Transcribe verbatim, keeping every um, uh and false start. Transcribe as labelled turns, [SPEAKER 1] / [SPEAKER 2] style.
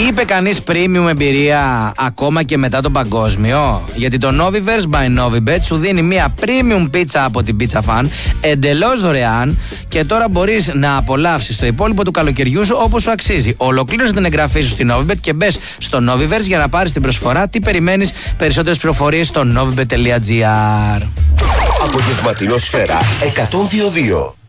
[SPEAKER 1] Είπε κανείς premium εμπειρία ακόμα και μετά τον παγκόσμιο? Γιατί το Noviverse by Novibet σου δίνει μια premium πίτσα από την Pizza Fan εντελώς δωρεάν και τώρα μπορείς να απολαύσεις το υπόλοιπο του καλοκαιριού σου όπως σου αξίζει. Ολοκλήρωσε την εγγραφή σου στην Novibet και μπες στο Noviverse για να πάρεις την προσφορά. Τι περιμένεις? Περισσότερες πληροφορίες στο novibet τελεία gr.
[SPEAKER 2] Απογευματινό Σφαίρα εκατόν δύο κόμμα δύο.